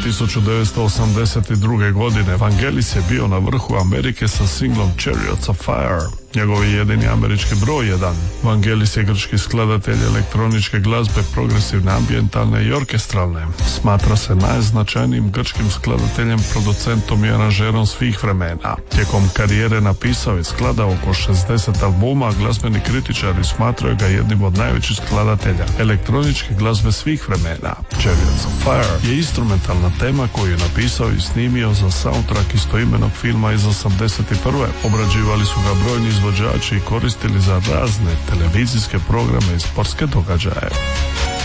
1982. godine Vangelis je bio na vrhu Amerike sa singlom Chariots of Fire. Njegov je jedini američki broj 1. Vangelis je grčki skladatelj elektroničke glazbe, progresivne, ambijentalne i orkestralne. Smatra se najznačajnijim grčkim skladateljem, producentom i aranžerom svih vremena. Tijekom karijere napisao i skladao oko 60 albuma, a glazbeni kritičari smatraju ga jednim od najvećih skladatelja elektroničke glazbe svih vremena. Chariots of Fire je instrumentalna tema koju je napisao i snimio za soundtrack istoimenog filma iz 81. Obrađivali su ga brojni izvođači i koristili za razne televizijske programe i sportske događaje.